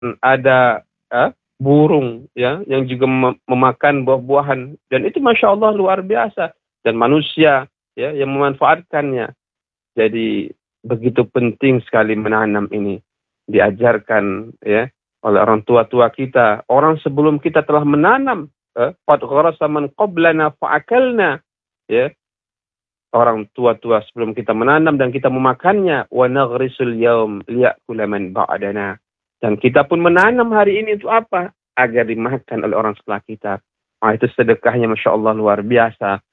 ada burung ya yang juga memakan buah-buahan, dan itu masya Allah luar biasa, dan manusia ya yang memanfaatkannya. Jadi begitu penting sekali menanam ini, diajarkan ya oleh orang tua-tua kita. Orang sebelum kita telah menanam, qad gharasa man qablana fa'akalna, ya. Orang tua-tua sebelum kita menanam dan kita memakannya. Wa naghrisul yaum liya'kula man ba'dana. Dan kita pun menanam hari ini untuk apa? Agar dimakan oleh orang setelah kita. Nah, itu sedekahnya masya Allah luar biasa.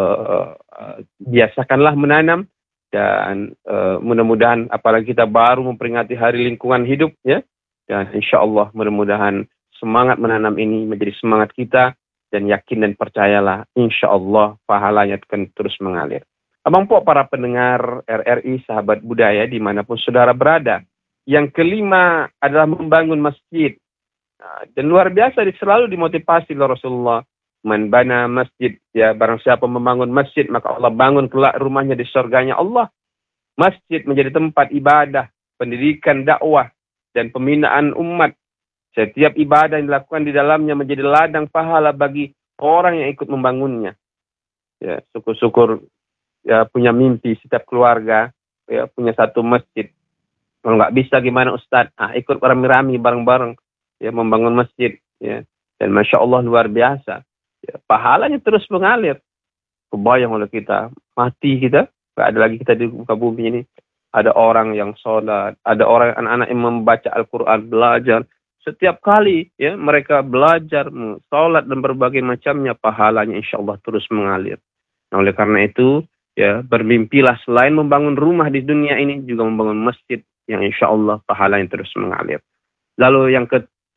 Biasakanlah menanam, dan mudah-mudahan apalagi kita baru memperingati hari lingkungan hidup ya, dan insya Allah mudah-mudahan semangat menanam ini menjadi semangat kita, dan yakin dan percayalah insya Allah pahalanya akan terus mengalir. Abang Pok, para pendengar RRI, sahabat budaya dimanapun saudara berada, yang kelima adalah membangun masjid. Dan luar biasa selalu dimotivasi oleh Rasulullah. Man bana masjid, ya, barang siapa membangun masjid maka Allah bangun kelak rumahnya di surganya Allah. Masjid menjadi tempat ibadah, pendidikan, dakwah, dan pembinaan umat. Setiap ibadah yang dilakukan di dalamnya menjadi ladang pahala bagi orang yang ikut membangunnya. Ya, syukur-syukur ya punya mimpi setiap keluarga ya punya satu masjid. Kalau nggak bisa gimana Ustadz? Ikut rame-rame bareng-bareng ya membangun masjid ya. Dan masya Allah luar biasa. Ya, pahalanya terus mengalir. Kebayang oleh kita, mati kita, nggak ada lagi kita di muka bumi ini. Ada orang yang sholat, ada orang anak-anak yang membaca Al-Quran, belajar. Setiap kali ya mereka belajar, sholat dan berbagai macamnya, pahalanya insya Allah terus mengalir. Nah, oleh karena itu ya bermimpilah selain membangun rumah di dunia ini juga membangun masjid yang insya Allah pahalanya terus mengalir. Lalu yang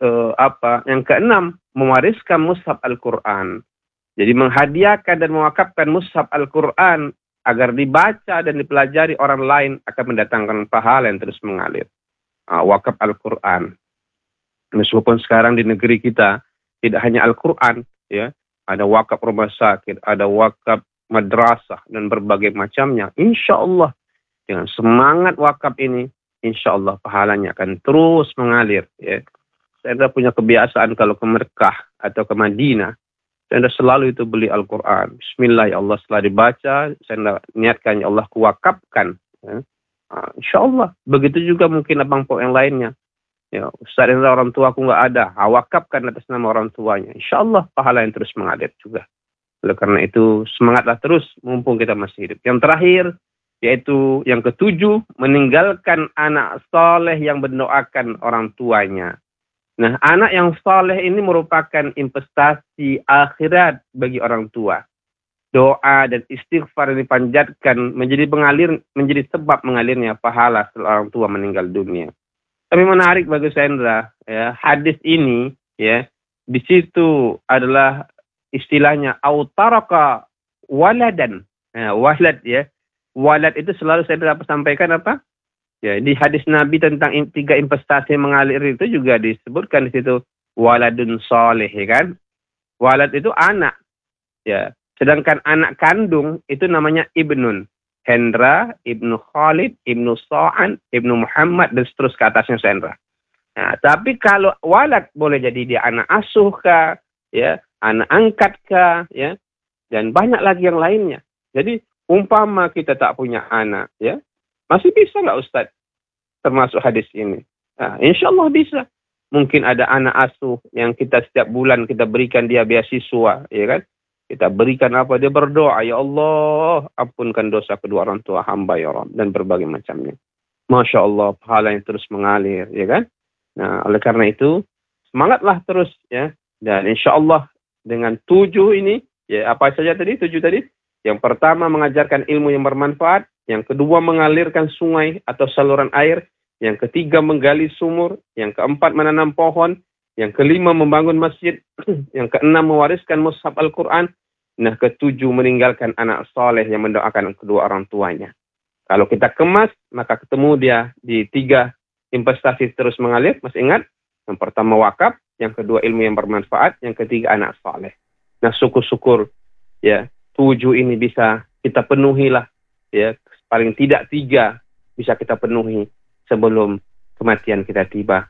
yang keenam, mewariskan mushaf Al-Quran. Jadi menghadiahkan dan mewakafkan mushaf Al-Quran agar dibaca dan dipelajari orang lain akan mendatangkan pahala yang terus mengalir. Wakaf Al-Quran. Meskipun sekarang di negeri kita tidak hanya Al-Quran, ya, ada wakaf rumah sakit, ada wakaf madrasah dan berbagai macamnya. Insya Allah dengan semangat wakaf ini, insya Allah pahalanya akan terus mengalir. Ya. Saya punya kebiasaan kalau ke Mekah atau ke Madinah, saya selalu itu beli Al-Quran. Bismillah ya Allah, setelah dibaca, saya niatkan ya Allah kuwakafkan. Ya. Insya Allah. Begitu juga mungkin abang Pok yang lainnya. Ya, Ustaz dan orang tua aku nggak ada, wakafkan atas nama orang tuanya. Insya Allah pahala yang terus mengalir juga. Oleh karena itu semangatlah terus mumpung kita masih hidup. Yang terakhir, yaitu yang ketujuh, meninggalkan anak soleh yang mendoakan orang tuanya. Nah, anak yang soleh ini merupakan investasi akhirat bagi orang tua. Doa dan istighfar yang dipanjatkan menjadi sebab mengalirnya pahala setelah orang tua meninggal dunia. Tapi menarik bagi Sandra, ya, hadis ini, ya, di situ adalah istilahnya autaraka waladan. Walad, ya. Walad itu selalu saya sampaikan apa? Ya, di hadis Nabi tentang 3 investasi yang mengalir itu juga disebutkan di situ waladun soleh, ya kan? Walad itu anak, ya. Sedangkan anak kandung itu namanya ibnun. Hendra, ibnu Khalid, ibnu Sa'an, ibnu Muhammad, dan seterus ke atasnya Sandra. Nah, tapi kalau walad boleh jadi dia anak asuh kah, ya, anak angkat kah, ya, dan banyak lagi yang lainnya. Jadi umpama kita tak punya anak, ya, masih bisa nggak Ustadz termasuk hadis ini? Nah, insya Allah bisa. Mungkin ada anak asuh yang kita setiap bulan kita berikan dia beasiswa, ya kan? Kita berikan apa? Dia berdoa, ya Allah, ampunkan dosa kedua orang tua hamba ya Rabb, dan berbagai macamnya. Masya Allah, pahala yang terus mengalir, ya kan? Nah, oleh karena itu, semangatlah terus, ya. Dan insya Allah dengan 7 ini, ya apa saja tadi, 7 tadi? Yang pertama, mengajarkan ilmu yang bermanfaat. Yang kedua, mengalirkan sungai atau saluran air. Yang ketiga, menggali sumur. Yang keempat, menanam pohon. Yang kelima, membangun masjid. Yang keenam, mewariskan mushaf Al-Quran. Nah, ketujuh, meninggalkan anak soleh yang mendoakan kedua orang tuanya. Kalau kita kemas, maka ketemu dia di 3 investasi terus mengalir. Masih ingat? Yang pertama wakaf, yang kedua ilmu yang bermanfaat, yang ketiga anak soleh. Nah, syukur-syukur ya 7 ini bisa kita penuhilah, ya, paling tidak 3 bisa kita penuhi sebelum kematian kita tiba.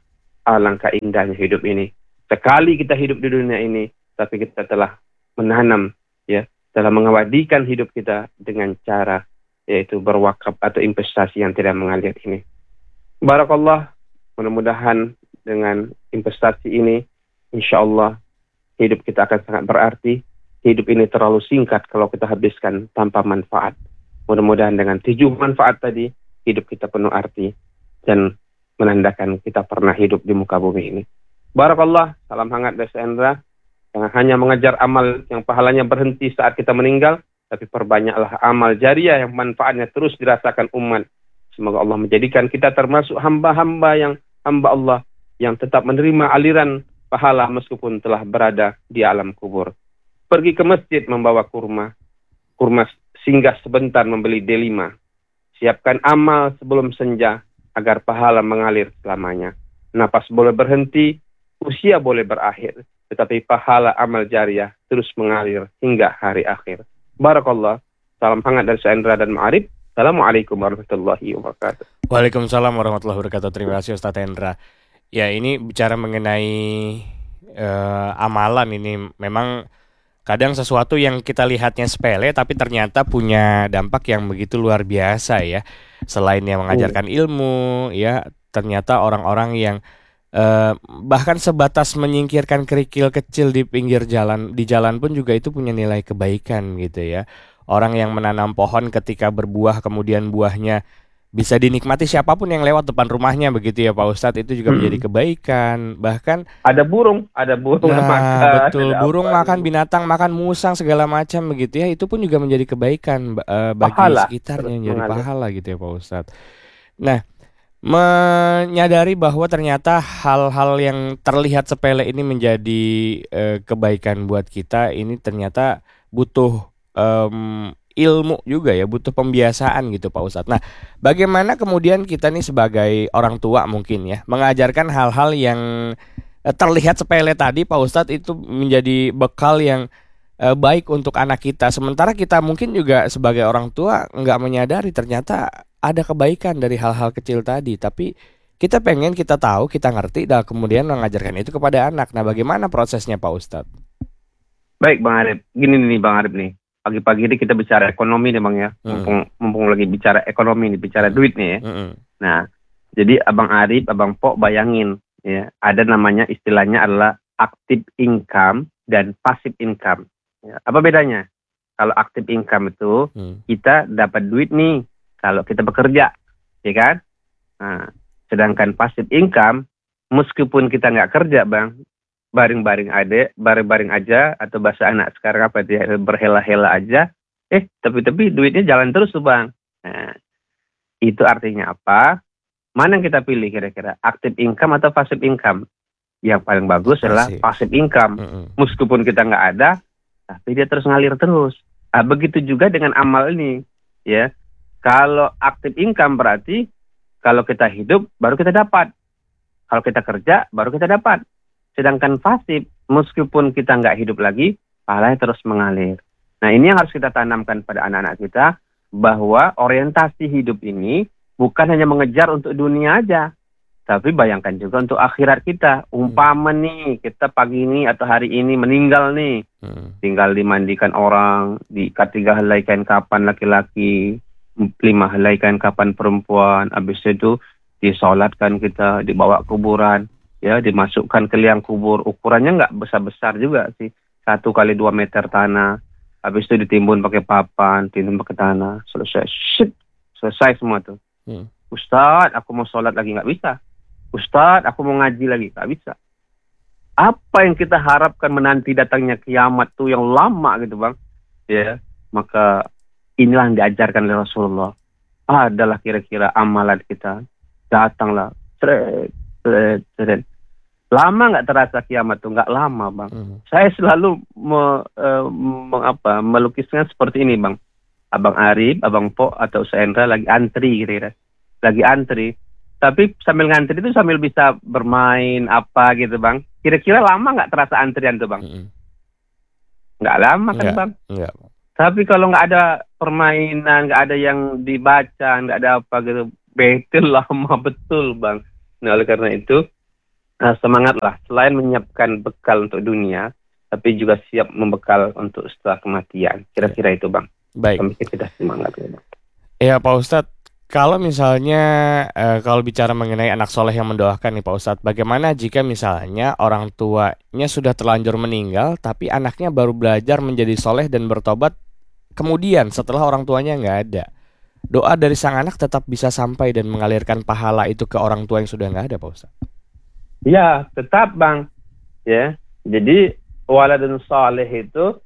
Alangkah indahnya hidup ini. Sekali kita hidup di dunia ini, tapi kita telah menanam, ya, telah mengabadikan hidup kita dengan cara yaitu berwakaf atau investasi yang tidak mengalir ini. Barakallah, mudah-mudahan dengan investasi ini, insya Allah hidup kita akan sangat berarti. Hidup ini terlalu singkat kalau kita habiskan tanpa manfaat. Mudah-mudahan dengan 7 manfaat tadi, hidup kita penuh arti dan menandakan kita pernah hidup di muka bumi ini. Barakallah, salam hangat dari Endra. Jangan hanya mengejar amal yang pahalanya berhenti saat kita meninggal, tapi perbanyaklah amal jariah yang manfaatnya terus dirasakan umat. Semoga Allah menjadikan kita termasuk hamba-hamba Allah yang tetap menerima aliran pahala meskipun telah berada di alam kubur. Pergi ke masjid membawa kurma singgah sebentar membeli delima. Siapkan amal sebelum senja agar pahala mengalir selamanya. Napas boleh berhenti, usia boleh berakhir, tetapi pahala amal jariah terus mengalir hingga hari akhir. Barakallah. Salam hangat dari Endra dan Ma'arif. Assalamualaikum warahmatullahi wabarakatuh. Waalaikumsalam warahmatullahi wabarakatuh. Terima kasih Ustaz Hendra. Ya, ini bicara mengenai amalan ini memang kadang sesuatu yang kita lihatnya sepele tapi ternyata punya dampak yang begitu luar biasa ya. Selain yang mengajarkan ilmu, ya ternyata orang-orang yang bahkan sebatas menyingkirkan kerikil kecil di pinggir jalan, di jalan pun juga itu punya nilai kebaikan gitu ya. Orang yang menanam pohon ketika berbuah kemudian buahnya bisa dinikmati siapapun yang lewat depan rumahnya begitu ya Pak Ustadz, itu juga menjadi kebaikan. Bahkan ada burung makan, betul, burung makan, binatang makan, musang segala macam begitu ya, itu pun juga menjadi kebaikan bagi pahala, sekitarnya, menjadi pahala gitu ya Pak Ustadz. Nah, menyadari bahwa ternyata hal-hal yang terlihat sepele ini menjadi kebaikan buat kita, ini ternyata butuh ilmu juga ya, butuh pembiasaan gitu Pak Ustadz. Nah, bagaimana kemudian kita nih sebagai orang tua mungkin ya mengajarkan hal-hal yang terlihat sepele tadi Pak Ustadz itu menjadi bekal yang baik untuk anak kita. Sementara kita mungkin juga sebagai orang tua nggak menyadari ternyata ada kebaikan dari hal-hal kecil tadi. Tapi kita pengen, kita tahu, kita ngerti dan kemudian mengajarkan itu kepada anak. Nah, bagaimana prosesnya Pak Ustadz? Baik Bang Arif, gini nih Bang Arif nih. Pagi-pagi ini kita bicara ekonomi nih Bang ya. Mumpung lagi bicara ekonomi nih, bicara duit nih ya. Nah, jadi Abang Arif, Abang Pok bayangin ya, ada namanya istilahnya adalah active income dan passive income. Ya, apa bedanya? Kalau active income itu kita dapat duit nih kalau kita bekerja, ya kan? Nah, sedangkan passive income meskipun kita nggak kerja Bang, baring-baring aja atau bahasa anak sekarang apa dia berhela-hela aja, tapi duitnya jalan terus tuh Bang. Nah, itu artinya apa? Mana yang kita pilih kira-kira? Active income atau passive income? Yang paling bagus adalah passive income. Meskipun kita nggak ada, tapi dia terus ngalir terus. Nah, begitu juga dengan amal ini, ya. Kalau active income berarti kalau kita hidup baru kita dapat. Kalau kita kerja baru kita dapat. Sedangkan pasif, meskipun kita nggak hidup lagi, pahalanya terus mengalir. Nah, ini yang harus kita tanamkan pada anak-anak kita, bahwa orientasi hidup ini bukan hanya mengejar untuk dunia aja, tapi bayangkan juga untuk akhirat kita. Umpama nih, kita pagi ini atau hari ini meninggal nih, tinggal dimandikan orang, 3 helai kain kapan laki-laki, 5 helai kain kapan perempuan, habis itu disolatkan kita, dibawa kuburan, ya, dimasukkan ke liang kubur. Ukurannya nggak besar-besar juga sih, 1 kali 2 meter tanah. Habis itu ditimbun pakai papan, timbun pakai tanah. Selesai semua tuh. Ustadz, aku mau sholat lagi, nggak bisa. Ustadz, aku mau ngaji lagi, nggak bisa. Apa yang kita harapkan menanti datangnya kiamat tuh yang lama gitu Bang, ya, maka inilah yang diajarkan oleh Rasulullah. Adalah kira-kira amalan kita. Datanglah, lama nggak terasa kiamat tuh, nggak lama Bang. Saya selalu melukisnya seperti ini Bang. Abang Arif, Abang Po atau Sendra lagi antri kira-kira. Lagi antri. Tapi sambil ngantri itu sambil bisa bermain apa gitu Bang. Kira-kira lama nggak terasa antrian tuh Bang? Nggak lama kan Bang? Enggak. Tapi kalau nggak ada permainan, nggak ada yang dibaca, nggak ada apa gitu, betul lama betul Bang. Nah, oleh karena itu semangatlah selain menyiapkan bekal untuk dunia, tapi juga siap membekal untuk setelah kematian. Kira-kira itu Bang. Baik. Bikin kita semangat ya Bang. Ya Pak Ustadz, kalau misalnya kalau bicara mengenai anak soleh yang mendoakan nih Pak Ustadz, bagaimana jika misalnya orang tuanya sudah terlanjur meninggal, tapi anaknya baru belajar menjadi soleh dan bertobat kemudian setelah orang tuanya nggak ada? Doa dari sang anak tetap bisa sampai dan mengalirkan pahala itu ke orang tua yang sudah nggak ada Pak Ustadz? Ya, tetap Bang. Ya, jadi waladun saleh itu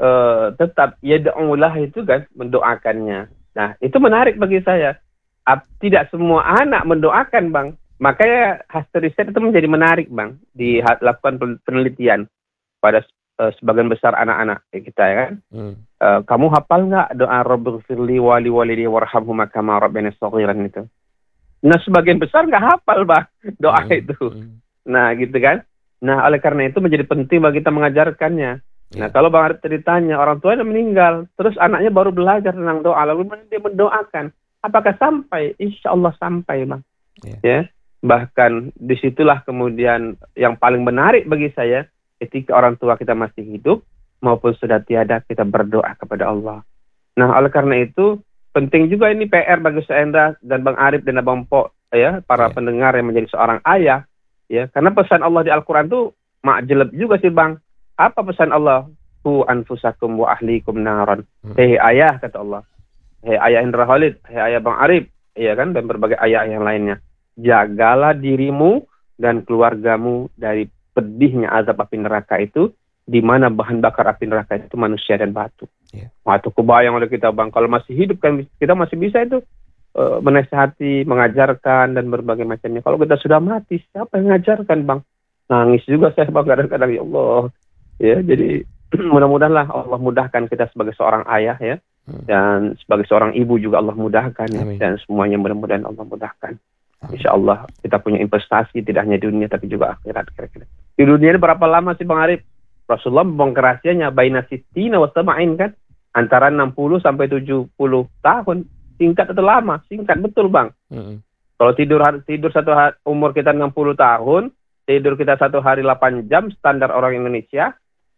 tetap yad'ulah itu kan mendoakannya. Nah, itu menarik bagi saya. Tidak semua anak mendoakan Bang. Makanya hasil riset itu menjadi menarik Bang. Dilakukan penelitian pada sebagian besar anak-anak kita ya kan. Kamu hafal nggak doa Rabbighfirli wali walidi warhamhuma kama rabbayani shaghiran itu? Nah, sebagian besar nggak hafal Bang doa itu. Nah, gitu kan. Nah, oleh karena itu menjadi penting bagi kita mengajarkannya. Nah, kalau Bang Arif ceritanya orang tuanya meninggal, terus anaknya baru belajar tentang doa, lalu dia mendoakan. Apakah sampai? Insya Allah sampai, Bang. Ya. Bahkan disitulah kemudian yang paling menarik bagi saya, ketika orang tua kita masih hidup, maupun sudah tiada, kita berdoa kepada Allah. Nah, oleh karena itu, penting juga ini PR bagi saya dan Bang Arif dan Abang Po, ya, para pendengar yang menjadi seorang ayah. Ya, karena pesan Allah di Al-Quran itu makjeleb juga sih Bang. Apa pesan Allah? Tu anfusakum wa ahlikum naran. Hei ayah, kata Allah. Hei ayah Indra Khalid, hei ayah Bang Arif, ya kan, dan berbagai ayah yang lainnya. Jagalah dirimu dan keluargamu dari pedihnya azab api neraka itu, di mana bahan bakar api neraka itu manusia dan batu. Waktu kebayang oleh kita Bang, kalau masih hidup kan kita masih bisa itu menasihati, mengajarkan dan berbagai macamnya. Kalau kita sudah mati, siapa yang mengajarkan Bang? Nangis juga saya Bang kadang-kadang, ya Allah. Ya, jadi mudah-mudahanlah Allah mudahkan kita sebagai seorang ayah ya, dan sebagai seorang ibu juga Allah mudahkan ya, dan semuanya mudah-mudahan Allah mudahkan. Insya Allah kita punya investasi tidak hanya dunia tapi juga akhirat kira-kira. Di dunia ini berapa lama sih Bang Arif? Rasulullah membongkar rahasianya baina sittina wa sab'in kan, antara 60 sampai 70 tahun. Singkat atau lama? Singkat betul Bang. Kalau tidur satu hari, umur kita 60 tahun, tidur kita satu hari 8 jam standar orang Indonesia,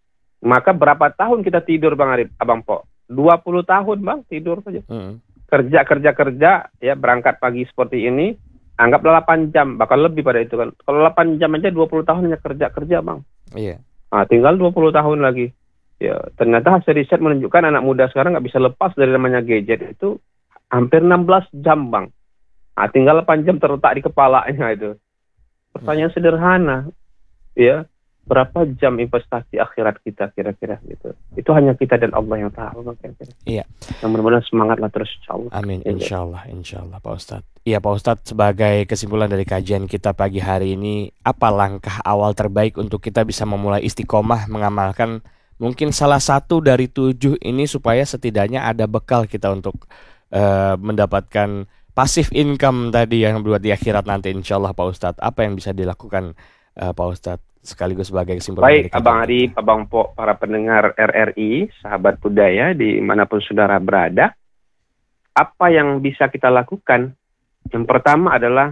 maka berapa tahun kita tidur Bang Arif, Abang Po? 20 tahun Bang tidur saja. Kerja ya, berangkat pagi seperti ini, anggaplah 8 jam, bahkan lebih pada itu kan. Kalau 8 jam aja 20 tahun hanya kerja Bang. Iya. Nah, tinggal 20 tahun lagi. Ya, ternyata hasil riset menunjukkan anak muda sekarang nggak bisa lepas dari namanya gadget itu hampir 16 jam Bang. Nah, tinggal 8 jam terletak di kepalanya itu. Pertanyaan sederhana, ya, berapa jam investasi akhirat kita kira-kira gitu. Itu hanya kita dan Allah yang tahu Bang, kira-kira. Iya. Yang mudah-mudahan semangatlah terus insyaallah. Amin, insyaallah Pak Ustadz. Iya Pak Ustadz, sebagai kesimpulan dari kajian kita pagi hari ini, apa langkah awal terbaik untuk kita bisa memulai istiqomah mengamalkan mungkin salah satu dari 7 ini supaya setidaknya ada bekal kita untuk mendapatkan passive income tadi yang buat di akhirat nanti insyaallah Pak Ustadz. Apa yang bisa dilakukan Pak Ustadz sekaligus sebagai kesimpulan? Baik Abang Arif, Abang Po, para pendengar RRI, sahabat budaya dimanapun saudara berada, apa yang bisa kita lakukan? Yang pertama adalah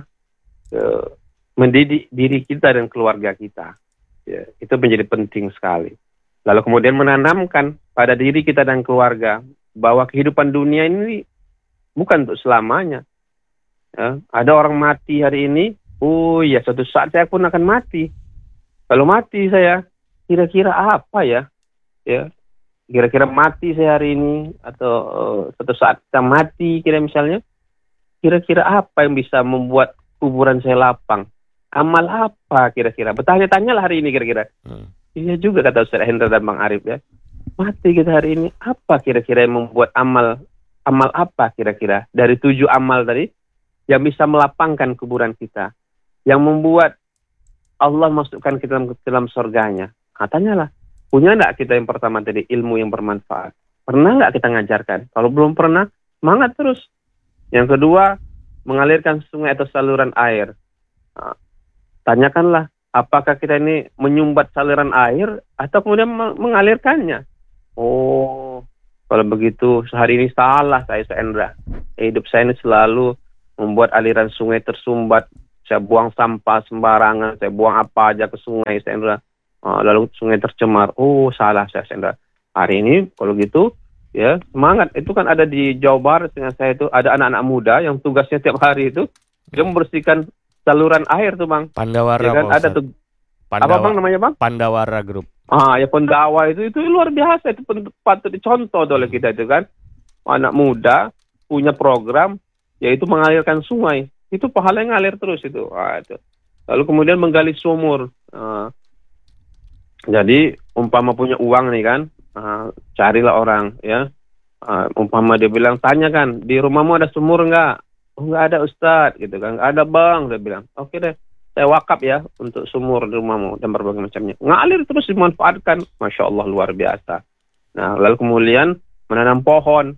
mendidik diri kita dan keluarga kita. Ya, itu menjadi penting sekali. Lalu kemudian menanamkan pada diri kita dan keluarga bahwa kehidupan dunia ini bukan untuk selamanya. Ya, ada orang mati hari ini, oh ya suatu saat saya pun akan mati. Kalau mati saya, kira-kira apa ya? Ya, kira-kira mati saya hari ini atau suatu saat kita mati, kira-kira apa yang bisa membuat kuburan saya lapang? Amal apa kira-kira? Bertanya-tanyalah hari ini kira-kira. Iya juga kata Ustaz Hendra dan Bang Arif ya. Mati kita hari ini, apa kira-kira yang membuat amal apa kira-kira dari 7 amal tadi yang bisa melapangkan kuburan kita, yang membuat Allah masukkan kita dalam surganya? Tanyalah, punya enggak kita yang pertama tadi ilmu yang bermanfaat? Pernah enggak kita ngajarkan? Kalau belum pernah, semangat terus. Yang kedua, mengalirkan sungai atau saluran air. Tanyakanlah, apakah kita ini menyumbat saluran air atau kemudian mengalirkannya? Oh, kalau begitu sehari ini salah saya Endra. Hidup saya ini selalu membuat aliran sungai tersumbat saya buang sampah sembarangan, saya buang apa aja ke sungai, saya Indra. Lalu sungai tercemar. Oh, salah saya Indra. Hari ini kalau gitu, ya semangat. Itu kan ada di Jawa Barat dengan saya itu ada anak-anak muda yang tugasnya tiap hari itu dia membersihkan saluran air tuh Bang. Pandawara, Ya kan Pak ada Ustadz. tuh. Apa Bang namanya Bang? Pandawara Group. Ya Pendawa itu luar biasa, itu patut dicontoh oleh kita itu kan. Anak muda punya program yaitu mengalirkan sungai. Itu pahalanya ngalir terus itu. Itu. Lalu kemudian menggali sumur. Jadi umpama punya uang nih kan, carilah orang ya. Umpama dia bilang, tanya kan, di rumahmu ada sumur nggak? Oh, nggak ada Ustadz gitu kan. Nggak ada Bang, dia bilang. Oke deh, saya wakaf ya untuk sumur di rumahmu dan berbagai macamnya. Ngalir terus dimanfaatkan. Masya Allah luar biasa. Nah, lalu kemudian menanam pohon.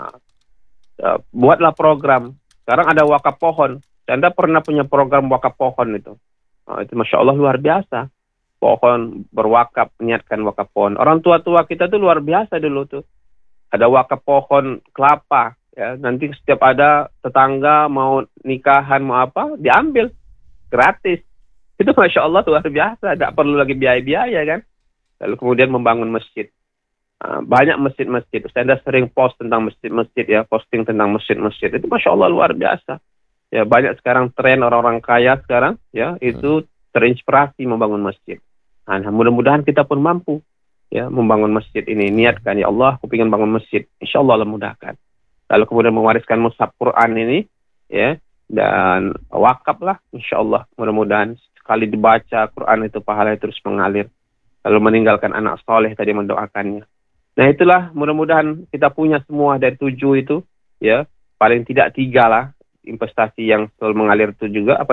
Buatlah program. Sekarang ada wakaf pohon. Anda pernah punya program wakaf pohon itu. Itu Masya Allah luar biasa. Pohon berwakaf, niatkan wakaf pohon. Orang tua-tua kita tuh luar biasa dulu tuh. Ada wakaf pohon kelapa. Ya, nanti setiap ada tetangga mau nikahan, mau apa, diambil. Gratis. Itu Masya Allah luar biasa. Gak perlu lagi biaya-biaya kan. Lalu kemudian membangun masjid. Banyak masjid-masjid. Saya sering post tentang masjid-masjid ya. Posting tentang masjid-masjid. Itu Masya Allah luar biasa. Ya, banyak sekarang tren orang-orang kaya sekarang ya itu terinspirasi membangun masjid. Nah, mudah-mudahan kita pun mampu ya membangun masjid ini. Niatkan ya Allah, aku ingin bangun masjid. Insya Allah mudahkan. Lalu kemudian mewariskan mushaf Quran ini ya dan wakaf lah. Insya Allah mudah-mudahan sekali dibaca Quran itu pahalanya terus mengalir. Lalu meninggalkan anak soleh tadi mendoakannya. Nah itulah mudah-mudahan kita punya semua dari 7 itu ya paling tidak 3 lah. Investasi yang selalu mengalir itu juga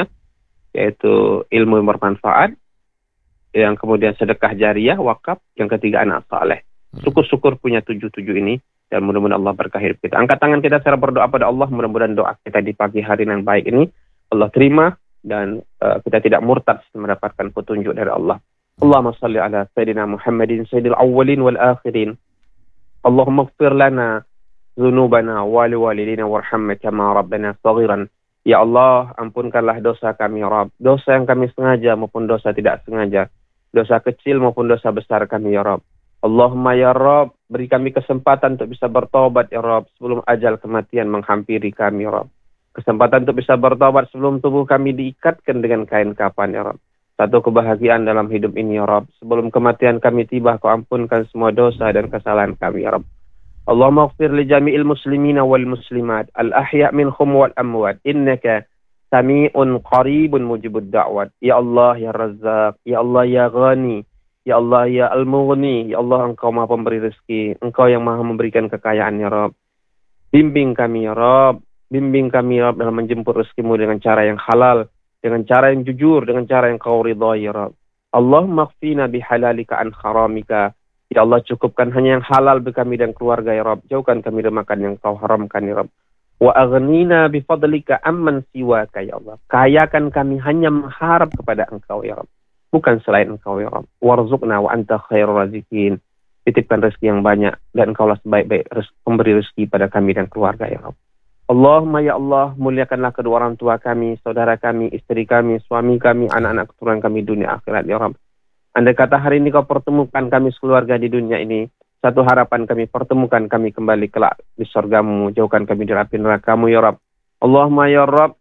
yaitu ilmu yang bermanfaat, yang kemudian sedekah jariah, wakaf, yang ketiga anak saleh. Syukur-syukur punya 7 ini dan mudah-mudahan Allah berkahi kita. Angkat tangan kita secara berdoa pada Allah, mudah-mudahan doa kita di pagi hari yang baik ini Allah terima dan kita tidak murtad setelah mendapatkan petunjuk dari Allah. Allahumma salli ala sayyidina Muhammadin sayyidil awwalin wal akhirin. Allahumma ighfir lana dzunubana wa liwalidina warhamna kama rabbana saghiran. Ya Allah, ampunkanlah dosa kami ya Rabb. Dosa yang kami sengaja maupun dosa tidak sengaja. Dosa kecil maupun dosa besar kami ya Rabb. Allahumma ya Rabb, beri kami kesempatan untuk bisa bertobat ya Rabb sebelum ajal kematian menghampiri kami ya Rabb. Kesempatan untuk bisa bertobat sebelum tubuh kami diikatkan dengan kain kafan ya Rabb. Satu kebahagiaan dalam hidup ini ya Rabb. Sebelum kematian kami tiba, Kau ampunkan semua dosa dan kesalahan kami ya Rabb. Allahumma ighfir li jami'il muslimina wal muslimat al-ahya' minhum wal amwat innaka sami'un qaribun mujibud da'wat. Ya Allah ya Razzaq, ya Allah ya Ghani, ya Allah ya Al-Mughni, ya Allah Engkau Maha Pemberi rezeki, Engkau yang Maha memberikan kekayaan ya Rabb. Bimbing kami ya Rabb, bimbing kami ya Rabb dalam menjemput rezekimu dengan cara yang halal, dengan cara yang jujur, dengan cara yang Kau ridhai ya Rabb. Allahumma khfina bihalalika an haramika. Ya Allah, cukupkan hanya yang halal bagi kami dan keluarga ya Rabb. Jauhkan kami dari makan yang Kau haramkan ya Rabb. Wa aghnina bifadlika amman siwaka ya Allah. Kayakan kami hanya mengharap kepada Engkau ya Rabb, bukan selain Engkau ya Rabb. Warzuqna wa anta khairur raziqin. Titipkan rezeki yang banyak dan Engkaulah sebaik-baik pemberi rezeki pada kami dan keluarga ya Rabb. Allahumma ya Allah, muliakanlah kedua orang tua kami, saudara kami, istri kami, suami kami, anak-anak keturunan kami dunia akhirat ya Rabb. Andai kata hari ini Kau pertemukan kami sekeluarga di dunia ini, satu harapan kami, pertemukan kami kembali kelak di surgamu, jauhkan kami dari api neraka-Mu ya Rabb. Allahumma ya Rabb,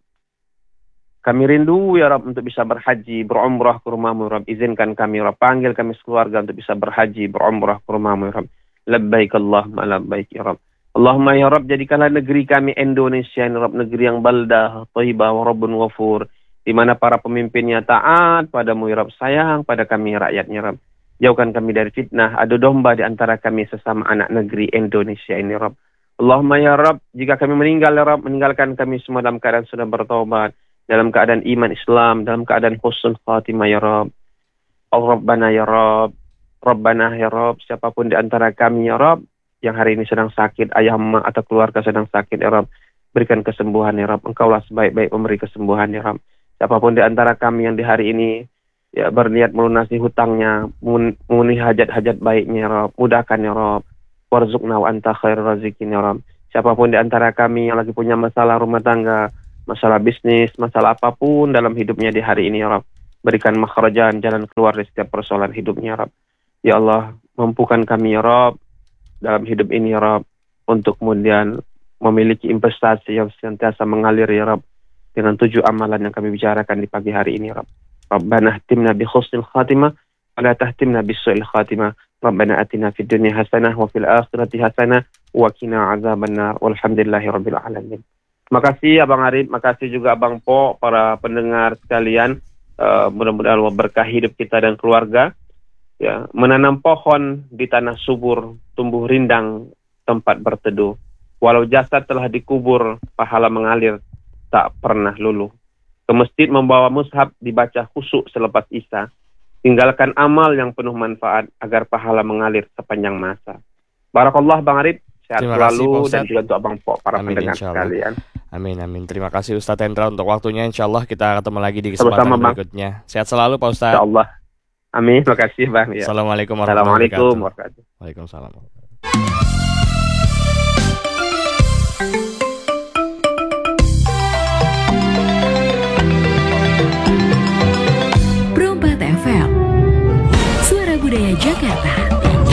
kami rindu ya Rabb untuk bisa berhaji, berumrah ke rumah-Mu ya Rabb. Izinkan kami ya Rabb, panggil kami sekeluarga untuk bisa berhaji, berumrah ke rumah-Mu ya Rabb. Labbaik Allahumma labbaik ya Rabb. Allahumma ya Rabb, jadikanlah negeri kami Indonesia ya Rabb, negeri yang baldah, thayyibah, wa rabbun ghafur, di mana para pemimpinnya taat padamu ya Rabb, sayang pada kami rakyatnya Rabb. Jauhkan kami dari fitnah, adu domba di antara kami sesama anak negeri Indonesia ini Rabb. Allahumma ya Rabb, jika kami meninggal ya Rabb, meninggalkan kami semua dalam keadaan sudah bertobat, dalam keadaan iman Islam, dalam keadaan husnul khatimah ya Rabb. Rabbana ya Rabb, Rabbana ya Rabb, siapapun di antara kami ya Rabb yang hari ini sedang sakit, ayah emak atau keluarga sedang sakit ya Rabb, berikan kesembuhan ya Rabb. Engkaulah sebaik-baik pemberi kesembuhan ya Rabb. Siapapun di antara kami yang di hari ini ya berniat melunasi hutangnya, memenuhi hajat-hajat baiknya ya Rabb, mudahkan ya Rabb. Warzuqna wa anta khairur raziqin ya Rabb. Siapapun di antara kami yang lagi punya masalah rumah tangga, masalah bisnis, masalah apapun dalam hidupnya di hari ini ya Rabb. Berikan makhrajan, jalan keluar dari setiap persoalan hidupnya ya Rabb. Ya Allah, mampukan kami ya Rabb dalam hidup ini ya Rabb, untuk kemudian memiliki investasi yang senantiasa mengalir ya Rabb, dengan 7 amalan yang kami bicarakan di pagi hari ini ya Rabb. Rabbana ahtimna bi husnil khatimah wa la tahtimna bis su'il khatimah. Rabbana atina fid dunya hasanah wa fil akhirati hasanah wa qina azabannar. Walhamdulillahi rabbil alamin. Terima kasih Abang Arif, makasih juga Abang Po, para pendengar sekalian. Mudah-mudahan Allah berkah hidup kita dan keluarga. Ya, menanam pohon di tanah subur, tumbuh rindang tempat berteduh. Walau jasad telah dikubur, pahala mengalir tak pernah luluh. Ke masjid membawa mushaf dibaca khusyuk selepas isya. Tinggalkan amal yang penuh manfaat agar pahala mengalir sepanjang masa. Barakallah Bang Arif, sehat Terima selalu kasih, Pak dan Ustadz. juga untuk Abang Po, para Amin, pendengar insya Allah. sekalian. Amin, amin. Terima kasih Ustadz Hendra untuk waktunya. Insya Allah kita ketemu lagi di kesempatan Sama-sama, Bang. berikutnya. Sehat selalu Pak Ustadz. Insya Allah. Amin, makasih Bang. Ya. Assalamualaikum warahmatullahi Assalamualaikum wabarakatuh. warahmatullahi wabarakatuh. Waalaikumsalam.